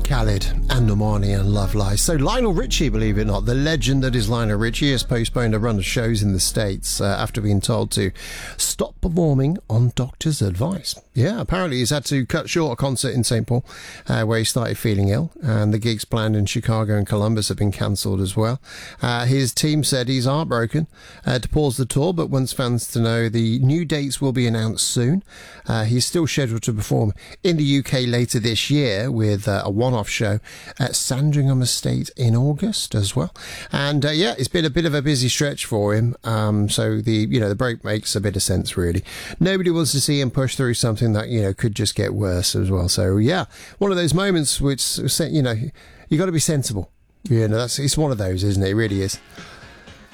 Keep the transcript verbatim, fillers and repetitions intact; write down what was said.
Khalid and Normani and Love Lies. So Lionel Richie, believe it or not, the legend that is Lionel Richie, has postponed a run of shows in the States uh, after being told to stop performing on doctor's advice. Yeah, apparently he's had to cut short a concert in Saint Paul uh, where he started feeling ill, and the gigs planned in Chicago and Columbus have been cancelled as well. Uh, his team said he's heartbroken uh, to pause the tour, but wants fans to know the new dates will be announced soon. Uh, he's still scheduled to perform in the U K later this year with uh, a one-off show at Sandringham Estate in August as well. And uh, yeah, it's been a bit of a busy stretch for him. Um, so the you know the break makes a bit of sense, really. Nobody wants to see him push through something that you know could just get worse as well. So yeah, one of those moments which you know you got to be sensible. You know, that's it's one of those, isn't it? It really is.